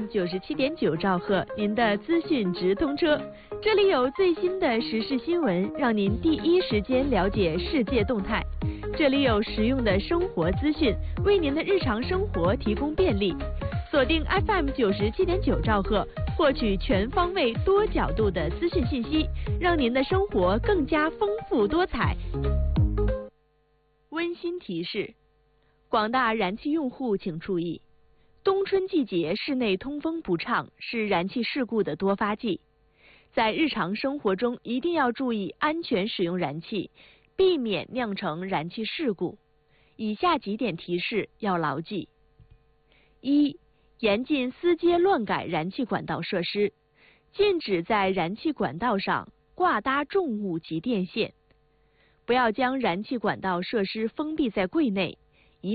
97.9兆赫，您的资讯直通车。这里有最新的时事新闻，让您第一时间了解世界动态。这里有实用的生活资讯，为您的日常生活提供便利。锁定 FM 97.9兆赫，获取全方位、多角度的资讯信息，让您的生活更加丰富多彩。温馨提示：广大燃气用户请注意，冬春季节室内通风不畅是燃气事故的多发季，在日常生活中一定要注意安全使用燃气，避免酿成燃气事故。以下几点提示要牢记：一、严禁私接乱改燃气管道设施，禁止在燃气管道上挂搭重物及电线，不要将燃气管道设施封闭在柜内，